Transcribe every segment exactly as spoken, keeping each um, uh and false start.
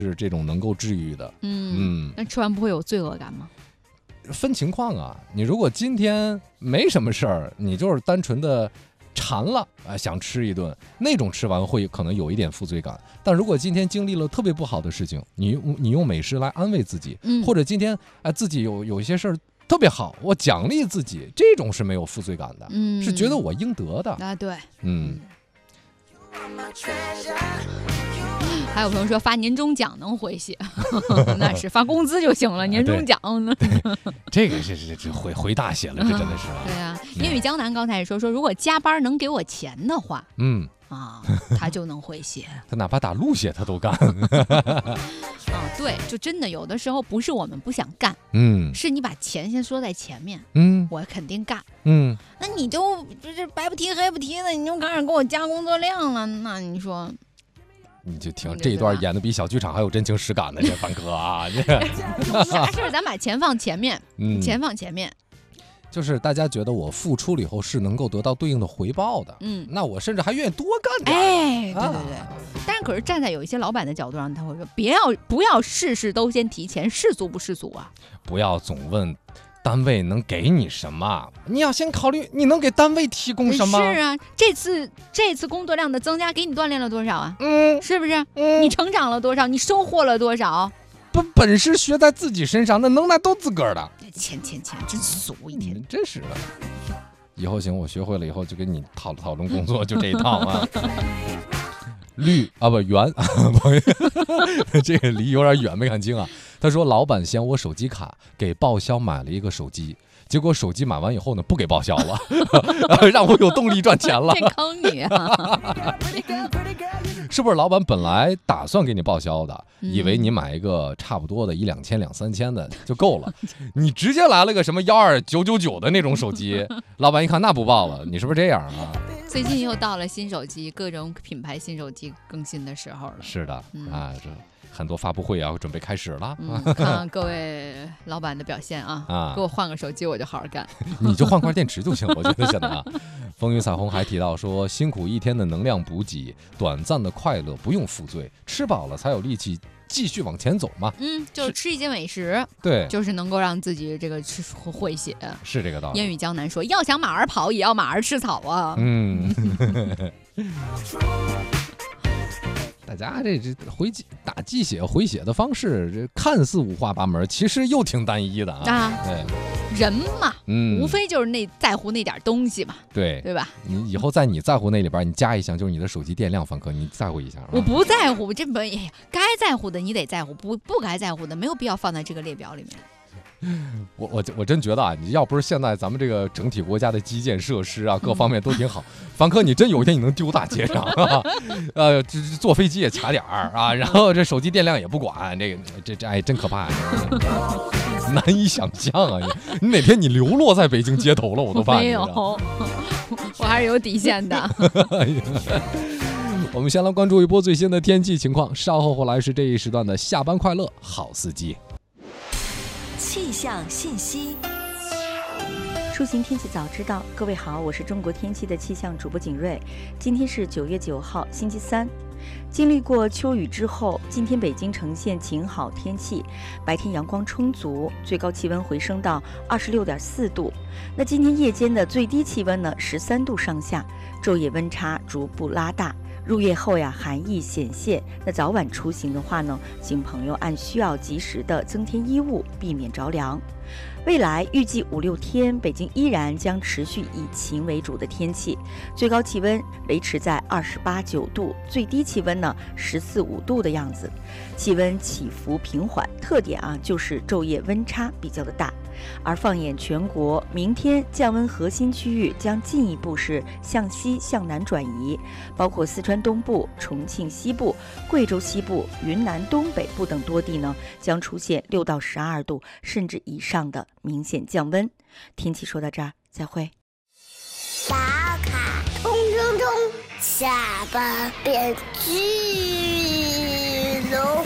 是这种能够治愈的。 嗯嗯，那吃完不会有罪恶感吗？ 分情况啊，你如果今天没什么事儿，你就是单纯的馋了啊，想吃一顿，那种吃完会可能有一点负罪感。但如果今天经历了特别不好的事情，你你用美食来安慰自己，嗯、或者今天哎自己有有一些事儿特别好，我奖励自己，这种是没有负罪感的，嗯、是觉得我应得的。 啊，对， 嗯。 还有朋友说发年终奖能回血，那是发工资就行了，年终奖呢？ 这个是是是回回大血了，这真的是。 对啊，烟雨江南刚才也说说，如果加班能给我钱的话，嗯啊，他就能回血， 他哪怕打鹿血他都干。 啊，对，就真的有的时候不是我们不想干，嗯，是你把钱先说在前面，嗯，我肯定干，嗯，那你就就是白不提黑不提的，你就开始给我加工作量了，那你说。 你就听这一段演的比小剧场还有真情实感的，这凡哥啊！ 啥事咱把钱放前面，嗯，钱放前面， 就是大家觉得我付出了以后是能够得到对应的回报的，嗯，那我甚至还愿意多干点。 哎，对对对。啊、但是可是站在有一些老板的角度上，他会说，别要不要事事都先提钱，世俗不世俗啊？ 不要总问。单位能给你什么？你要先考虑你能给单位提供什么。 是啊，这次这次工作量的增加给你锻炼了多少啊？嗯，是不是？嗯，你成长了多少？你收获了多少？ 不，本事学在自己身上，那能耐都自个儿的。 钱钱钱，真俗一天、嗯， 真是的。以后行，我学会了以后就跟你讨讨论工作，就这一套啊。绿啊不圆，这个离有点远，没看清啊。他说老板嫌我手机卡，给报销买了一个手机，结果手机买完以后呢不给报销了，让我有动力赚钱了。 这坑你啊！ 是不是老板本来打算给你报销的，以为你买一个差不多的一两千两三千的就够了，你直接来了个什么幺二九九九的那种手机，老板一看那不报了，你是不是这样啊？ 最近又到了新手机各种品牌新手机更新的时候了。 是的，嗯、啊，这很多发布会啊准备开始了。 嗯、看看各位老板的表现啊，啊给我换个手机我就好好干。 你就换块电池就行，我觉得现在啊。风雨彩虹还提到说，辛苦一天的能量补给，短暂的快乐不用负罪，吃饱了才有力气继续往前走嘛。 嗯，就是吃一些美食， 对， 就是能够让自己这个吃会血， 是这个道理。 烟雨江南说，要想马儿跑，也要马儿吃草啊。嗯。 大家这这回打鸡血回血的方式，这看似五花八门，其实又挺单一的啊。啊对，人嘛，嗯，无非就是那在乎那点东西嘛， 对对吧？ 你以后在你在乎那里边，你加一项就是你的手机电量，凡哥，你在乎一下。 我不在乎，这本该在乎的你得在乎，不不该在乎的没有必要放在这个列表里面。 我我我真觉得啊，你要不是现在咱们这个整体国家的基建设施啊，各方面都挺好，凡哥你真有一天你能丢大街上，啊、呃，这坐飞机也卡点儿啊，然后这手机电量也不管，这个这这哎真可怕呀，难以想象啊！你你哪天你流落在北京街头了，我都怕你。 没有，我还是有底线的。 我们先来关注一波最新的天气情况，稍后回来是这一时段的下班快乐好司机。 气象信息，出行天气早知道。各位好，我是中国天气的气象主播景睿。今天是九月九号，星期三。经历过秋雨之后，今天北京呈现晴好天气，白天阳光充足，最高气温回升到二十六点四度。那今天夜间的最低气温呢，十三度上下，昼夜温差逐步拉大。入夜后呀，寒意显现。那早晚出行的话呢，请朋友按需要及时的增添衣物，避免着凉。未来预计五六天，北京依然将持续以晴为主的天气，最高气温维持在二十八九度，最低气温呢十四五度的样子，气温起伏平缓，特点啊就是昼夜温差比较的大。而放眼全国，明天降温核心区域将进一步是向西向南转移，包括四川东部、重庆西部、贵州西部、云南东北部等多地呢，将出现六到十二度甚至以上的明显降温。天气说到这儿，再会。 打卡冲冲冲，下班变巨龙，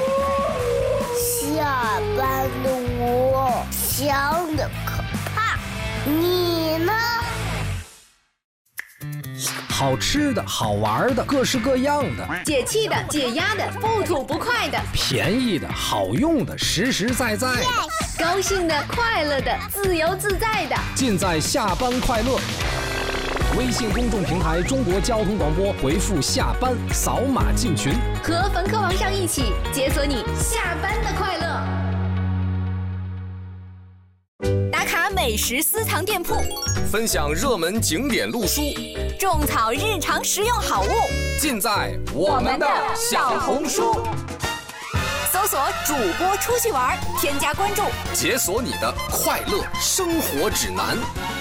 下班的我想的可怕，你呢？ 好吃的好玩的各式各样的， 解气的解压的不吐不快的， 便宜的好用的实实在在的， yes! 高兴的快乐的自由自在的， 尽在下班快乐。微信公众平台中国交通广播，回复下班扫码进群， 和冯科王上一起解锁你下班的快乐。打卡美食私藏店铺， 分享热门景点路书， 种草日常实用好物， 尽在我们的小红书。 搜索主播出去玩，添加关注， 解锁你的快乐生活指南。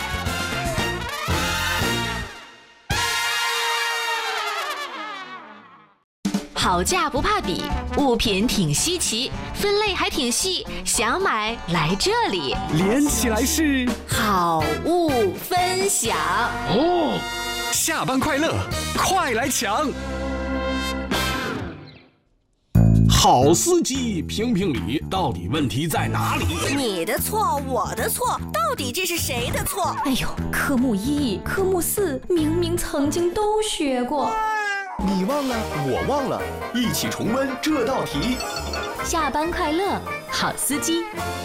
好价不怕比，物品挺稀奇，分类还挺细，想买来这里， 连起来是好物分享哦！下班快乐，快来抢！ 好司机评评理，到底问题在哪里？ 你的错，我的错，到底这是谁的错？ 哎呦，科目一、科目四明明曾经都学过。 你忘了，我忘了，一起重温这道题。 下班快乐，好司机。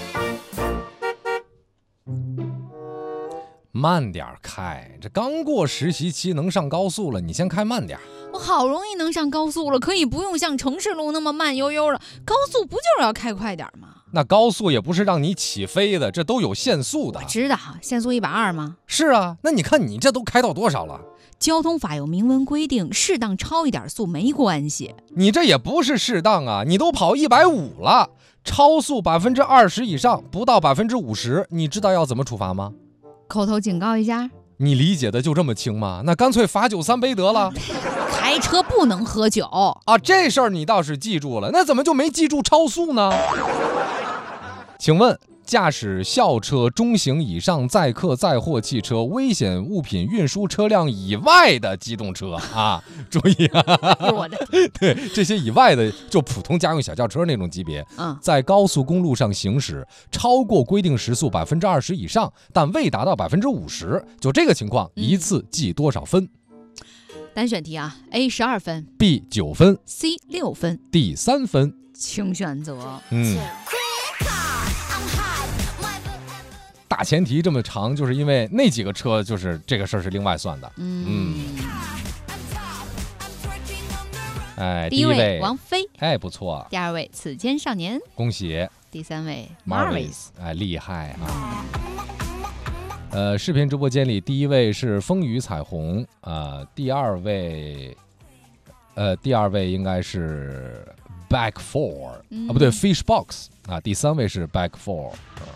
慢点开，这刚过实习期，能上高速了，你先开慢点。 我好容易能上高速了，可以不用像城市路那么慢悠悠了。高速不就是要开快点吗？ 那高速也不是让你起飞的，这都有限速的。 我知道，限速一百二吗？ 是啊，那你看你这都开到多少了？ 交通法有明文规定，适当超一点速没关系。 你这也不是适当啊，你都跑一百五了，超速百分之二十以上，不到百分之五十，你知道要怎么处罚吗？ 口头警告一下。 你理解的就这么轻吗？那干脆罚酒三杯得了。 开车不能喝酒啊，这事儿你倒是记住了，那怎么就没记住超速呢？请问，驾驶校车、中型以上载客载货汽车、危险物品运输车辆以外的机动车啊，注意啊！ 我的对这些以外的，就普通家用小轿车那种级别，嗯，在高速公路上行驶，超过规定时速百分之二十以上，但未达到百分之五十，就这个情况，一次记多少分？ 单选题啊 ，A 十二分 ，B 九分 ，C 六分 ，D 三分， 请选择。 嗯。大前提这么长，就是因为那几个车，就是这个事儿是另外算的。嗯嗯。哎， 第一位王菲， 哎，不错。 第二位此间少年， 恭喜。 第三位 Marvis， 哎，厉害啊。呃，视频直播间里，第一位是风雨彩虹啊、呃，第二位，呃，第二位应该是 Back Four、嗯、啊，不对 ，Fish Box 啊，第三位是 Back Four。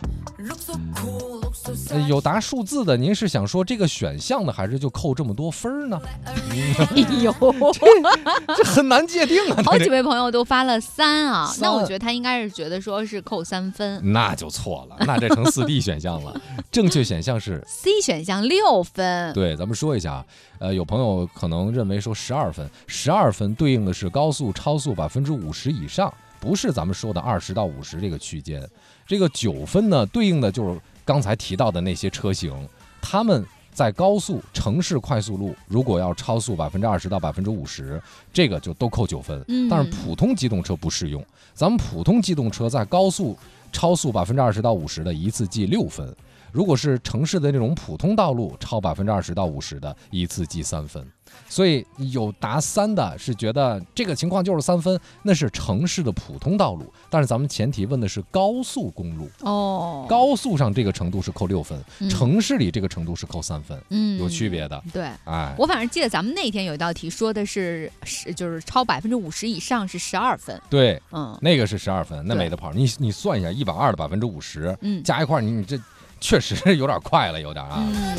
呃、有答数字的，您是想说这个选项呢，还是就扣这么多分呢？ 哎呦， 这, 这很难界定啊！ 好几位朋友都发了三啊，那我觉得他应该是觉得说是扣三分， 那就错了，那这成四 D 选项了。正确选项是 C 选项六分。 对，咱们说一下，呃，有朋友可能认为说十二分，十二分对应的是高速超速百分之五十以上，不是咱们说的二十到五十这个区间。这个九分呢，对应的就是刚才提到的那些车型，他们在高速、城市快速路，如果要超速百分之二十到百分之五十，这个就都扣九分。嗯，但是普通机动车不适用，咱们普通机动车在高速超速百分之二十到五十的，一次记六分；如果是城市的那种普通道路，超百分之二十到五十的，一次记三分。所以有答三的是觉得这个情况就是三分，那是城市的普通道路，但是咱们前提问的是高速公路哦，高速上这个程度是扣六分、嗯，城市里这个程度是扣三分，嗯，有区别的。 对， 哎， 我反正记得咱们那天有一道题说的是是就是超百分之五十以上是十二分， 对，嗯，那个是十二分，那没得跑。你你算一下，一百二的百分之五十，嗯，加一块你你这确实有点快了，有点啊。嗯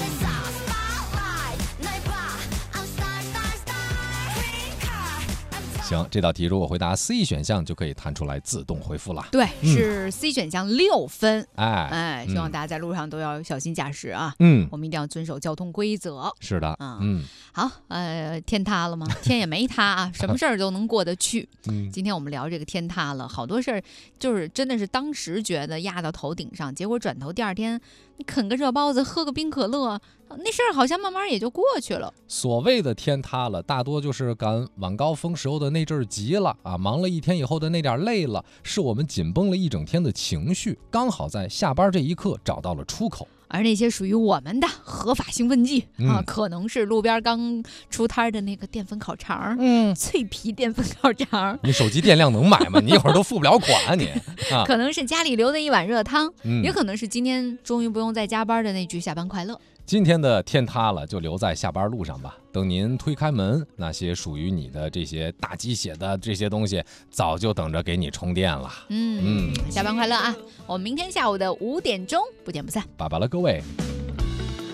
行，这道题如果回答 C 选项就可以弹出来自动回复了。 对，嗯、是 C 选项六分。 哎哎，希望大家在路上都要小心驾驶啊。嗯，我们一定要遵守交通规则。 是的，嗯嗯。 好，呃，天塌了吗？天也没塌啊，什么事儿都能过得去。嗯，今天我们聊这个天塌了，好多事儿就是真的是当时觉得压到头顶上，结果转头第二天你啃个热包子，喝个冰可乐，那事儿好像慢慢也就过去了。 所谓的天塌了，大多就是赶晚高峰时候的那阵儿急了啊，忙了一天以后的那点累了，是我们紧绷了一整天的情绪，刚好在下班这一刻找到了出口。 而那些属于我们的合法兴奋剂、嗯、啊，可能是路边刚出摊的那个淀粉烤肠，嗯，脆皮淀粉烤肠。 你手机电量能买吗？你一会儿都付不了款啊你。啊， 可能是家里留的一碗热汤、嗯，也可能是今天终于不用再加班的那句下班快乐。 今天的天塌了，就留在下班路上吧。等您推开门，那些属于你的这些大鸡血的这些东西，早就等着给你充电了。 嗯嗯，下班快乐啊！我们明天下午的五点钟不见不散。 拜拜了，各位。